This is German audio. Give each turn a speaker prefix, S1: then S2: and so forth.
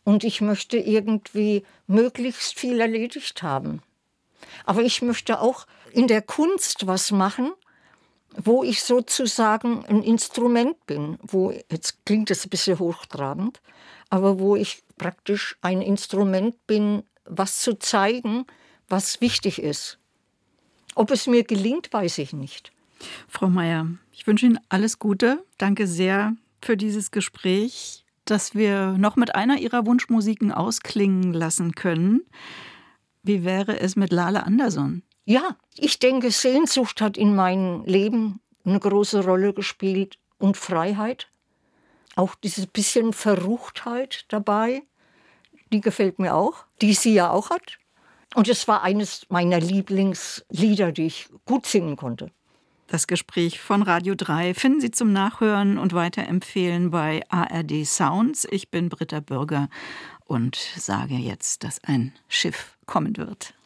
S1: und ich möchte irgendwie möglichst viel erledigt haben. Aber ich möchte auch in der Kunst was machen, wo ich sozusagen ein Instrument bin, jetzt klingt das ein bisschen hochtrabend, aber wo ich praktisch ein Instrument bin, was zu zeigen, was wichtig ist. Ob es mir gelingt, weiß ich nicht.
S2: Frau Meyer, ich wünsche Ihnen alles Gute. Danke sehr für dieses Gespräch, das wir noch mit einer Ihrer Wunschmusiken ausklingen lassen können. Wie wäre es mit Lale Andersson?
S1: Ja, ich denke, Sehnsucht hat in meinem Leben eine große Rolle gespielt und Freiheit. Auch dieses bisschen Verruchtheit dabei, die gefällt mir auch, die sie ja auch hat. Und es war eines meiner Lieblingslieder, die ich gut singen konnte.
S2: Das Gespräch von Radio 3 finden Sie zum Nachhören und Weiterempfehlen bei ARD Sounds. Ich bin Britta Bürger und sage jetzt, dass ein Schiff kommen wird.